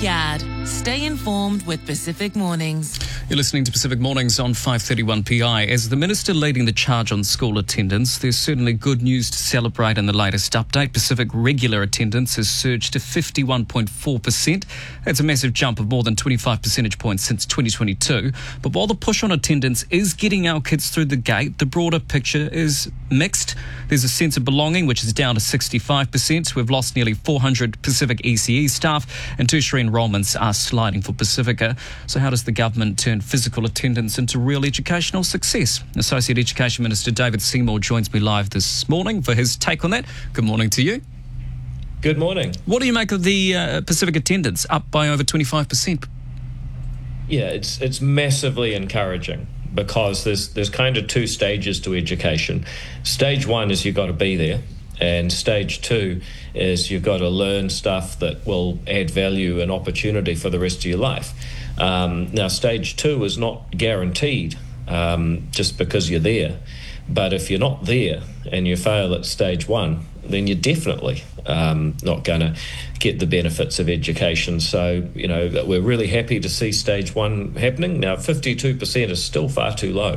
backyard. Stay informed with Pacific Mornings. You're listening to Pacific Mornings on 531 PI. As the Minister leading the charge on school attendance, there's certainly good news to celebrate in the latest update. Pacific regular attendance has surged to 51.4%. That's a massive jump of more than 25 percentage points since 2022. But while the push on attendance is getting our kids through the gate, the broader picture is mixed. There's a sense of belonging, which is down to 65%. We've lost nearly 400 Pacific ECE staff, and tertiary enrolments are sliding for Pacifica. So how does the government turn physical attendance into real educational success? Associate Education Minister David Seymour joins me live this morning for his take on that. Good morning to you. Good morning. What do you make of the Pacific attendance up by over 25%? Yeah, it's massively encouraging, because there's kind of two stages to education. Stage one is you've got to be there, and stage two is you've got to learn stuff that will add value and opportunity for the rest of your life. Now, stage two is not guaranteed just because you're there. But if you're not there and you fail at stage one, then you're definitely not going to get the benefits of education. So, we're really happy to see stage one happening. Now, 52% is still far too low.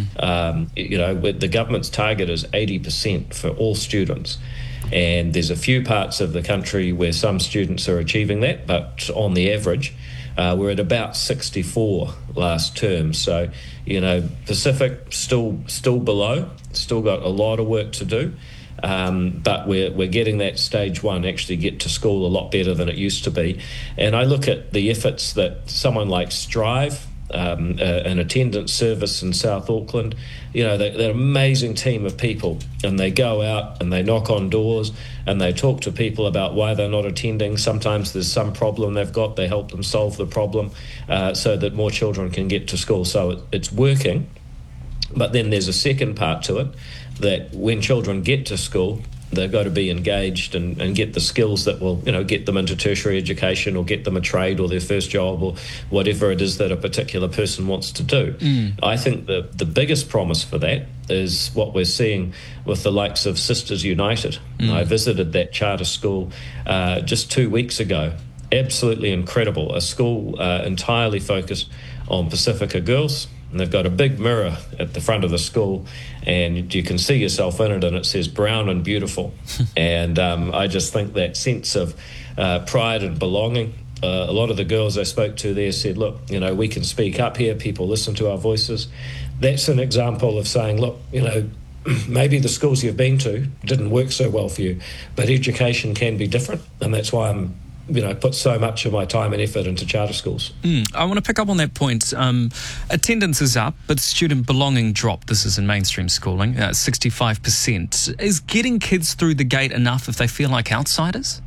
The government's target is 80% for all students. And there's a few parts of the country where some students are achieving that, but on the average, we're at about 64 last term. So, Pacific still below, still got a lot of work to do. But we're getting that stage one actually get to school a lot better than it used to be. And I look at the efforts that someone like Strive, an attendance service in South Auckland, they're an amazing team of people, and they go out and they knock on doors and they talk to people about why they're not attending. Sometimes there's some problem they've got, they help them solve the problem so that more children can get to school. So it's working. But then there's a second part to it, that when children get to school, they've got to be engaged and get the skills that will, get them into tertiary education or get them a trade or their first job or whatever it is that a particular person wants to do. I think the biggest promise for that is what we're seeing with the likes of Sisters United. I visited that charter school just 2 weeks ago. Absolutely incredible. A school entirely focused on Pacifica girls. And they've got a big mirror at the front of the school, and you can see yourself in it, and it says brown and beautiful. And I just think that sense of pride and belonging. A lot of the girls I spoke to there said, look, we can speak up here, people listen to our voices. That's an example of saying, look, maybe the schools you've been to didn't work so well for you, but education can be different, and that's why I'm put so much of my time and effort into charter schools. I want to pick up on that point. Attendance is up, but student belonging dropped. This is in mainstream schooling, 65%. Is getting kids through the gate enough if they feel like outsiders?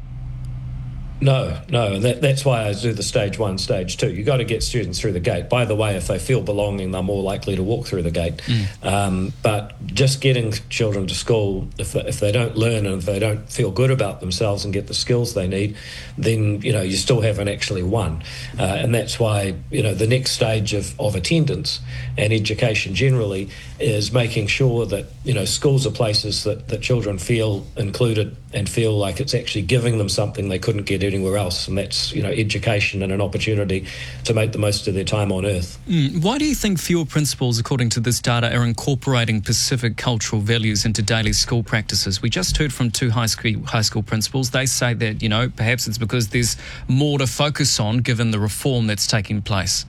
No, that's why I do the stage one, stage two. You've got to get students through the gate. By the way, if they feel belonging, they're more likely to walk through the gate. But just getting children to school, if they don't learn and if they don't feel good about themselves and get the skills they need, then, you still haven't actually won. And that's why, the next stage of attendance and education generally is making sure that, schools are places that children feel included and feel like it's actually giving them something they couldn't get anywhere else, and that's education and an opportunity to make the most of their time on earth. Why do you think fewer principals, according to this data, are incorporating Pacific cultural values into daily school practices? We just heard from two high school principals. They say that perhaps it's because there's more to focus on given the reform that's taking place.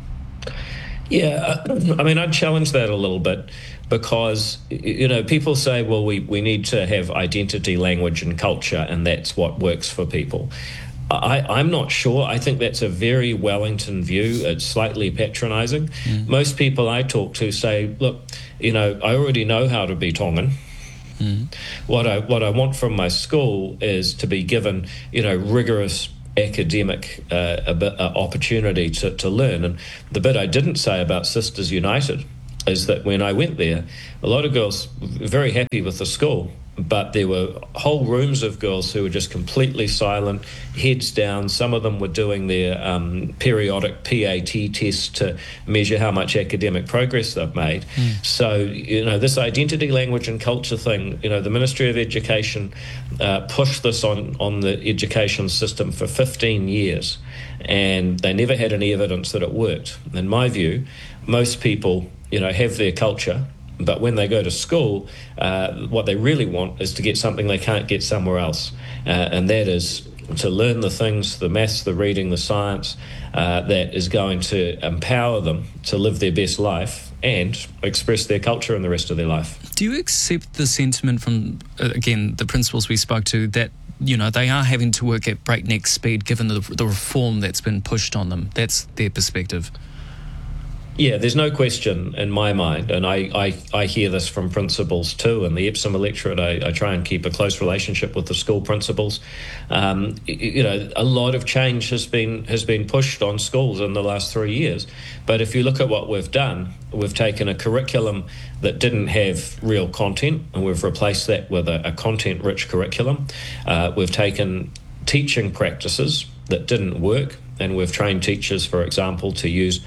Yeah, I'd challenge that a little bit, because people say, well, we need to have identity, language and culture, and that's what works for people. I'm not sure. I think that's a very Wellington view. It's slightly patronising. Most people I talk to say, look, I already know how to be Tongan. What I want from my school is to be given rigorous academic opportunity to learn. And the bit I didn't say about Sisters United is that when I went there, a lot of girls were very happy with the school, but there were whole rooms of girls who were just completely silent, heads down. Some of them were doing their periodic PAT test to measure how much academic progress they've made. So, this identity, language and culture thing, the Ministry of Education pushed this on the education system for 15 years, and they never had any evidence that it worked. In my view, most people, have their culture, but when they go to school, what they really want is to get something they can't get somewhere else, and that is to learn the things, the maths, the reading, the science, that is going to empower them to live their best life and express their culture in the rest of their life. Do you accept the sentiment from, again, the principals we spoke to, that they are having to work at breakneck speed given the reform that's been pushed on them? That's their perspective. Yeah, there's no question in my mind, and I hear this from principals too. In the Epsom electorate, I try and keep a close relationship with the school principals. A lot of change has been pushed on schools in the last 3 years. But if you look at what we've done, we've taken a curriculum that didn't have real content, and we've replaced that with a content-rich curriculum. We've taken teaching practices that didn't work, and we've trained teachers, for example, to use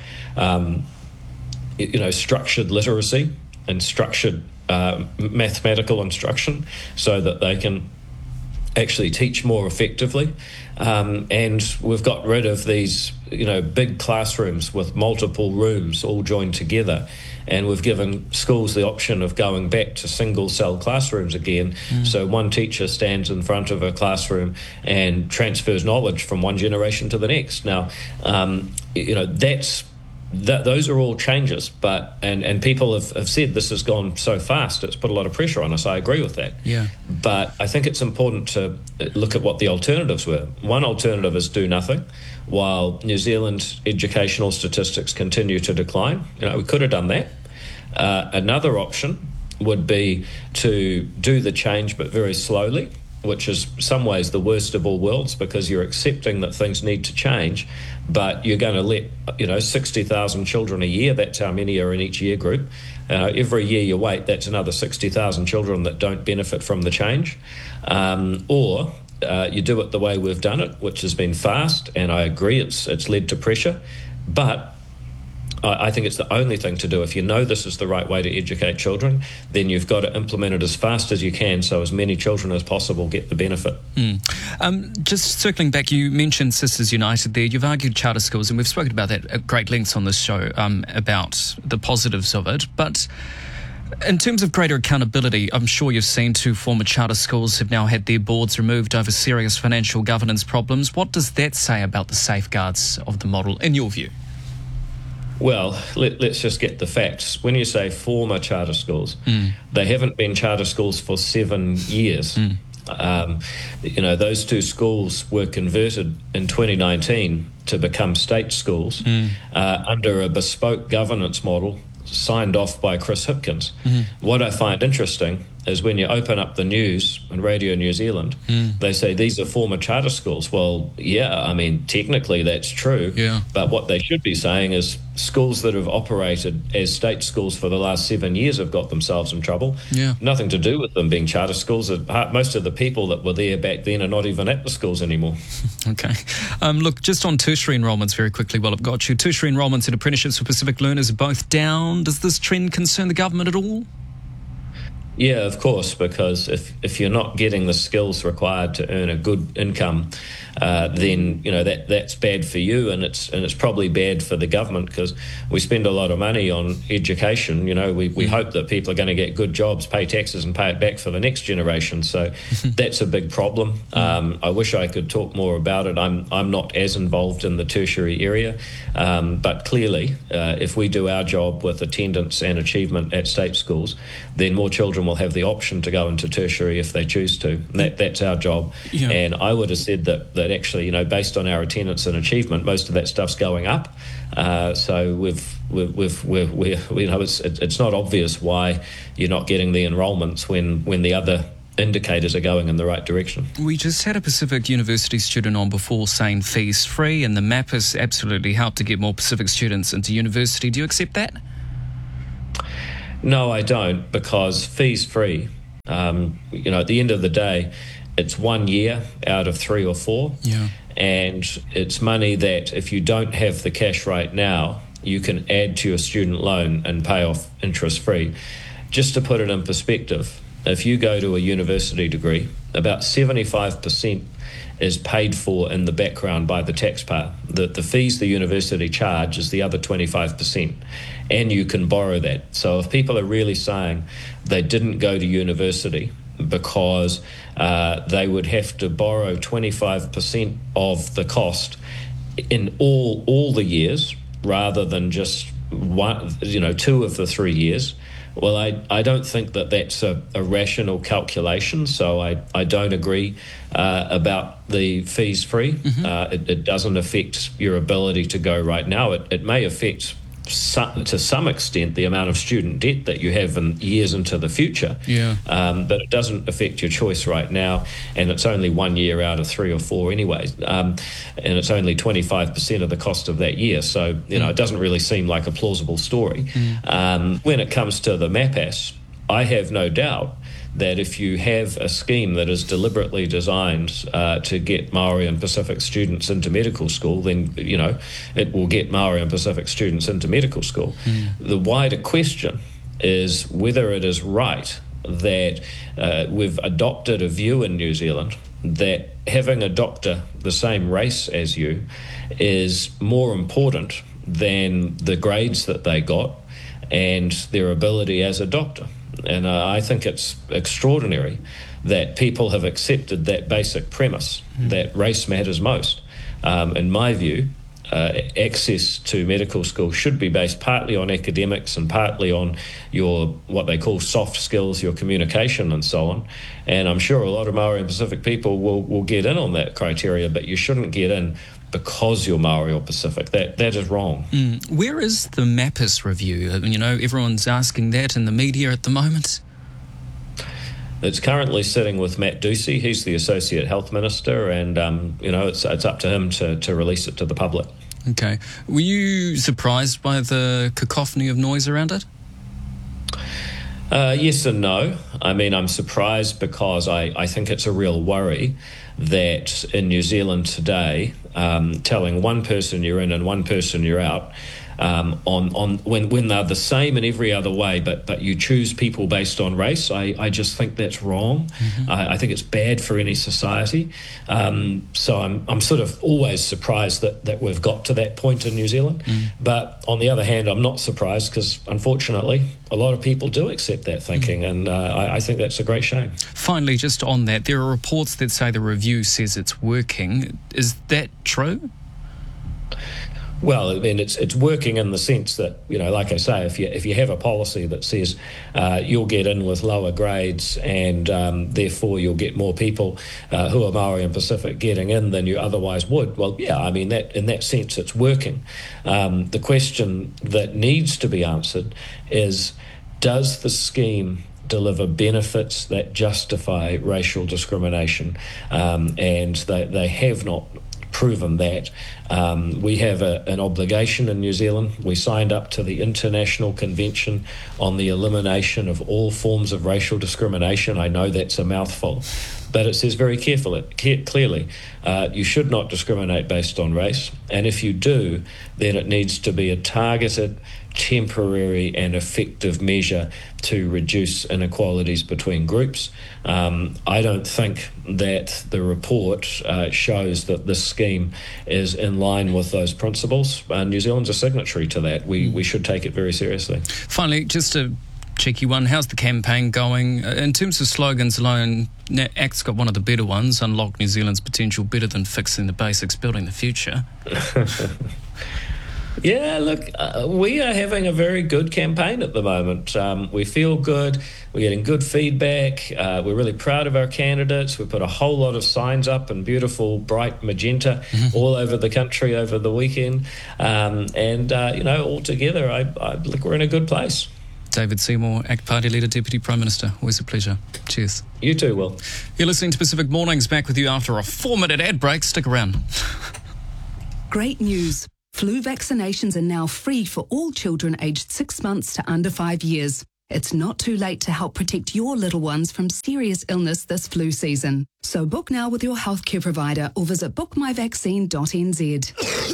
structured literacy and structured mathematical instruction so that they can actually teach more effectively. And we've got rid of these, big classrooms with multiple rooms all joined together. And we've given schools the option of going back to single-cell classrooms again. So one teacher stands in front of a classroom and transfers knowledge from one generation to the next. Now, those are all changes, but and people have said this has gone so fast, it's put a lot of pressure on us. I agree with that. Yeah. But I think it's important to look at what the alternatives were. One alternative is do nothing, while New Zealand educational statistics continue to decline. We could have done that. Another option would be to do the change, but very slowly, which is some ways the worst of all worlds, because you're accepting that things need to change, but you're going to let 60,000 children a year, that's how many are in each year group. Every year you wait, that's another 60,000 children that don't benefit from the change. Or you do it the way we've done it, which has been fast, and I agree it's led to pressure, but I think it's the only thing to do. If you know this is the right way to educate children, then you've got to implement it as fast as you can so as many children as possible get the benefit. Just circling back, you mentioned Sisters United there. You've argued charter schools, and we've spoken about that at great lengths on this show, about the positives of it. But in terms of greater accountability, I'm sure you've seen 2 former charter schools have now had their boards removed over serious financial governance problems. What does that say about the safeguards of the model, in your view? Well, let's just get the facts. When you say former charter schools, they haven't been charter schools for 7 years. Those 2 schools were converted in 2019 to become state schools under a bespoke governance model signed off by Chris Hipkins. What I find interesting is when you open up the news on Radio New Zealand, they say these are former charter schools. Well, yeah, technically that's true. Yeah. But what they should be saying is schools that have operated as state schools for the last 7 years have got themselves in trouble. Yeah. Nothing to do with them being charter schools. Most of the people that were there back then are not even at the schools anymore. Okay. Look, just on tertiary enrolments very quickly while I've got you. Tertiary enrolments and apprenticeships for Pacific learners are both down. Does this trend concern the government at all? Yeah, of course, because if you're not getting the skills required to earn a good income, then that's bad for you, and it's probably bad for the government, because we spend a lot of money on education. We hope that people are going to get good jobs, pay taxes, and pay it back for the next generation. So that's a big problem. I wish I could talk more about it. I'm not as involved in the tertiary area, but clearly, if we do our job with attendance and achievement at state schools, then more children will have the option to go into tertiary if they choose to. That's our job. Yeah. And I would have said that actually, based on our attendance and achievement, most of that stuff's going up. So it's not obvious why you're not getting the enrolments when the other indicators are going in the right direction. We just had a Pacific University student on before saying fees free, and the map has absolutely helped to get more Pacific students into university. Do you accept that? No, I don't, because fees free At the end of the day, it's 1 year out of 3 or 4. Yeah. And it's money that if you don't have the cash right now, you can add to your student loan and pay off interest-free. Just to put it in perspective, if you go to a university degree, about 75% is paid for in the background by the taxpayer. The fees the university charge is the other 25%, and you can borrow that. So if people are really saying they didn't go to university because they would have to borrow 25% of the cost in all the years rather than just 2 of the 3 years, well, I don't think that that's a rational calculation, so I don't agree about the fees free. It doesn't affect your ability to go right now. It may affect to some extent the amount of student debt that you have in years into the future, but it doesn't affect your choice right now, and it's only 1 year out of 3 or 4 anyway, and it's only 25% of the cost of that year, so it doesn't really seem like a plausible story. When it comes to the MAPAS, I have no doubt that if you have a scheme that is deliberately designed to get Maori and Pacific students into medical school, then, it will get Maori and Pacific students into medical school. The wider question is whether it is right that we've adopted a view in New Zealand that having a doctor the same race as you is more important than the grades that they got and their ability as a doctor. And I think it's extraordinary that people have accepted that basic premise, that race matters most. In my view, access to medical school should be based partly on academics and partly on your what they call soft skills, your communication and so on. And I'm sure a lot of Maori and Pacific people will get in on that criteria, but you shouldn't get in because you're Maori or Pacific. That is wrong. Where is the MAPAS review? Everyone's asking that in the media at the moment. It's currently sitting with Matt Ducey. He's the Associate Health Minister, and it's up to him to release it to the public. Okay. Were you surprised by the cacophony of noise around it? Yes and no. I mean, I'm surprised because I think it's a real worry that in New Zealand today, telling one person you're in and one person you're out, when they're the same in every other way, but you choose people based on race, I just think that's wrong. I think it's bad for any society. So I'm sort of always surprised that we've got to that point in New Zealand. But on the other hand, I'm not surprised because unfortunately a lot of people do accept that thinking, and I think that's a great shame. Finally, just on that, there are reports that say the review says it's working. Is that true? Well, I mean, it's working in the sense that, like I say, if you have a policy that says you'll get in with lower grades and therefore you'll get more people who are Maori and Pacific getting in than you otherwise would, well, yeah, I mean, that in that sense it's working. The question that needs to be answered is, does the scheme deliver benefits that justify racial discrimination? And they have not proven that. We have an obligation in New Zealand. We signed up to the International Convention on the Elimination of All Forms of Racial Discrimination. I know that's a mouthful, but it says very clearly, you should not discriminate based on race, and if you do, then it needs to be a targeted, temporary and effective measure to reduce inequalities between groups. I don't think that the report shows that this scheme is in line with those principles. New Zealand's a signatory to that. We should take it very seriously. Finally, just a cheeky one, how's the campaign going? In terms of slogans alone, ACT's got one of the better ones, unlock New Zealand's potential better than fixing the basics, building the future. Yeah, look, we are having a very good campaign at the moment. We feel good. We're getting good feedback. We're really proud of our candidates. We put a whole lot of signs up in beautiful, bright magenta all over the country over the weekend. All together, I look, we're in a good place. David Seymour, ACT Party Leader, Deputy Prime Minister. Always a pleasure. Cheers. You too, Will. You're listening to Pacific Mornings. Back with you after a 4-minute ad break. Stick around. Great news. Flu vaccinations are now free for all children aged 6 months to under 5 years. It's not too late to help protect your little ones from serious illness this flu season. So book now with your healthcare provider or visit bookmyvaccine.nz.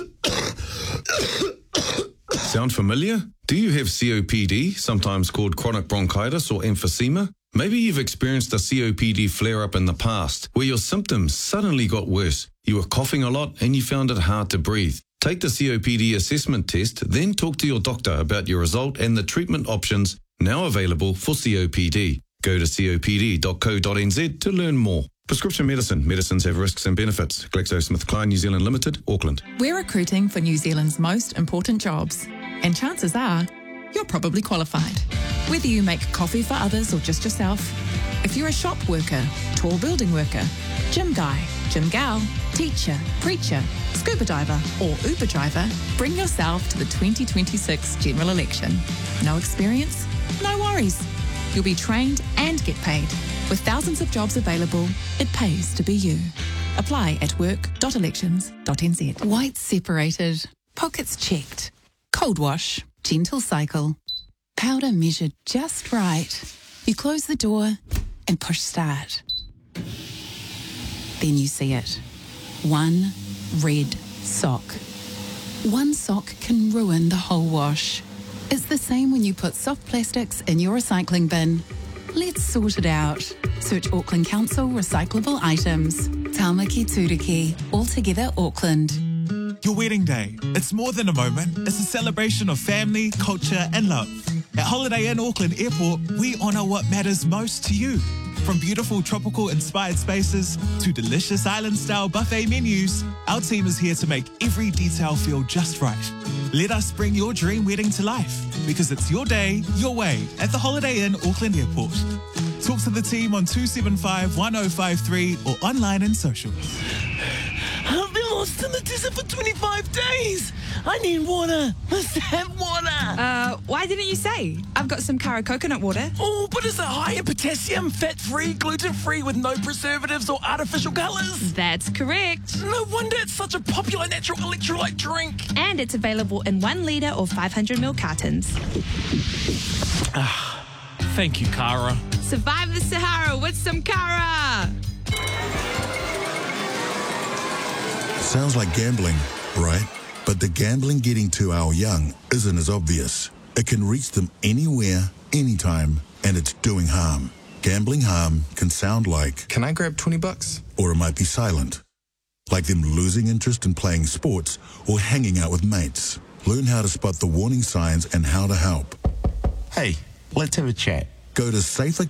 Sound familiar? Do you have COPD, sometimes called chronic bronchitis or emphysema? Maybe you've experienced a COPD flare-up in the past, where your symptoms suddenly got worse. You were coughing a lot and you found it hard to breathe. Take the COPD assessment test, then talk to your doctor about your result and the treatment options now available for COPD. Go to copd.co.nz to learn more. Prescription medicine. Medicines have risks and benefits. GlaxoSmithKline New Zealand Limited, Auckland. We're recruiting for New Zealand's most important jobs, and chances are you're probably qualified. Whether you make coffee for others or just yourself, if you're a shop worker, tall building worker, gym guy, gym gal, teacher, preacher, scuba diver or Uber driver, bring yourself to the 2026 general election. No experience? No worries. You'll be trained and get paid. With thousands of jobs available, it pays to be you. Apply at work.elections.nz. Whites separated, pockets checked, cold wash, gentle cycle, powder measured just right. You close the door and push start. Then you see it. One red sock. One sock can ruin the whole wash. It's the same when you put soft plastics in your recycling bin. Let's sort it out. Search Auckland Council recyclable items. Tāmaki Turiki, Altogether Auckland. Your wedding day. It's more than a moment. It's a celebration of family, culture and love. At Holiday Inn Auckland Airport, we honour what matters most to you. From beautiful tropical-inspired spaces to delicious island-style buffet menus, our team is here to make every detail feel just right. Let us bring your dream wedding to life, because it's your day, your way, at the Holiday Inn Auckland Airport. Talk to the team on 275 1053 or online and social. I've been lost in the desert for 25 days. I need water. Must have water. Why didn't you say? I've got some Kara coconut water. Oh, but is it high in potassium, fat-free, gluten-free, with no preservatives or artificial colours? That's correct. No wonder it's such a popular natural electrolyte drink. And it's available in 1 litre or 500ml cartons. Thank you, Kara. Survive the Sahara with some Kara. Sounds like gambling, right? But the gambling getting to our young isn't as obvious. It can reach them anywhere, anytime, and it's doing harm. Gambling harm can sound like, "Can I grab $20? Or it might be silent, like them losing interest in playing sports or hanging out with mates. Learn how to spot the warning signs and how to help. Hey, let's have a chat. Go to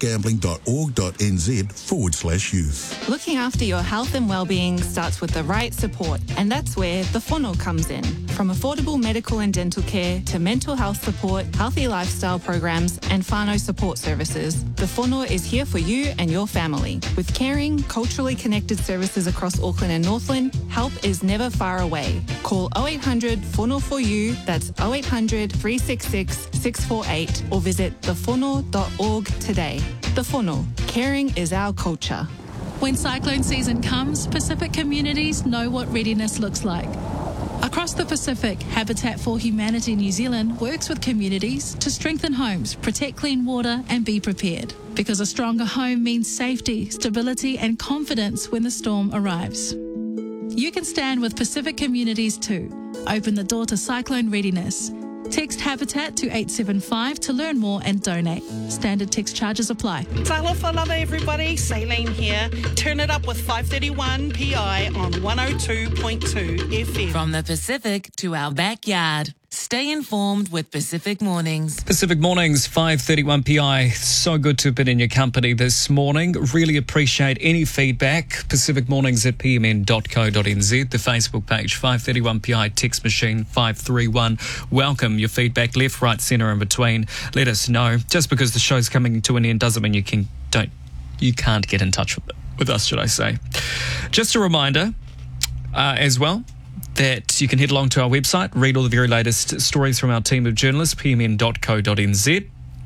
safergambling.org.nz/youth. Looking after your health and well-being starts with the right support, and that's where the whānau comes in. From affordable medical and dental care to mental health support, healthy lifestyle programs, and whānau support services, the whānau is here for you and your family. With caring, culturally connected services across Auckland and Northland, help is never far away. Call 0800 whānau for you, that's 0800 366 648, or visit thewhanau.org today. The whānau, caring is our culture. When cyclone season comes, Pacific communities know what readiness looks like. Across the Pacific, Habitat for Humanity New Zealand works with communities to strengthen homes, protect clean water and be prepared. Because a stronger home means safety, stability and confidence when the storm arrives. You can stand with Pacific communities too. Open the door to cyclone readiness. Text Habitat to 875 to learn more and donate. Standard text charges apply. Talofa lava everybody, Saline here. Turn it up with 531 PI on 102.2 FM. From the Pacific to our backyard. Stay informed with Pacific Mornings. Pacific Mornings, 5:31 PI. So good to have been in your company this morning. Really appreciate any feedback. Pacific Mornings at pmn.co.nz. The Facebook page, 531 PI, text machine 531. Welcome your feedback, left, right, centre, in between. Let us know. Just because the show's coming to an end doesn't mean you can't get in touch with us, should I say. Just a reminder as well, that you can head along to our website, read all the very latest stories from our team of journalists, pmn.co.nz.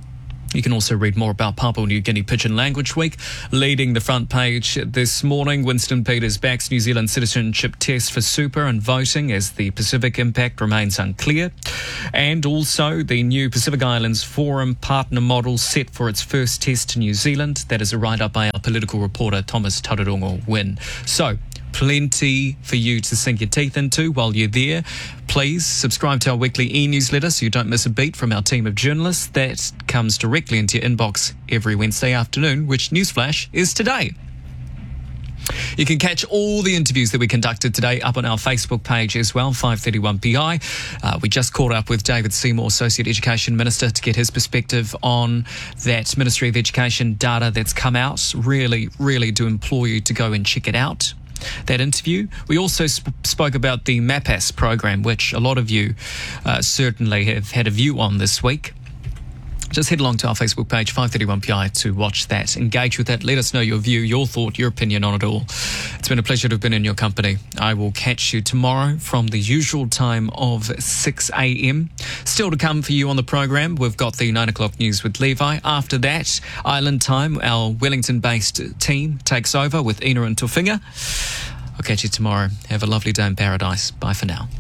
You can also read more about Papua New Guinea Pidgin Language Week. Leading the front page this morning, Winston Peters backs New Zealand citizenship test for super and voting as the Pacific impact remains unclear. And also the new Pacific Islands Forum partner model set for its first test to New Zealand. That is a write-up by our political reporter Thomas Tararongo Wynn. So, plenty for you to sink your teeth into while you're there. Please subscribe to our weekly e-newsletter so you don't miss a beat from our team of journalists. That comes directly into your inbox every Wednesday afternoon, which newsflash is today. You can catch all the interviews that we conducted today up on our Facebook page as well, 531PI. We just caught up with David Seymour, Associate Education Minister, to get his perspective on that Ministry of Education data that's come out. Really, really do implore you to go and check it out. That interview. We also spoke about the MAPAS program, which a lot of you certainly have had a view on this week. Just head along to our Facebook page, 531PI, to watch that. Engage with that. Let us know your view, your thought, your opinion on it all. It's been a pleasure to have been in your company. I will catch you tomorrow from the usual time of 6 a.m. Still to come for you on the program, we've got the 9 o'clock news with Levi. After that, Island Time, our Wellington-based team takes over with Ina and Tofinga. I'll catch you tomorrow. Have a lovely day in paradise. Bye for now.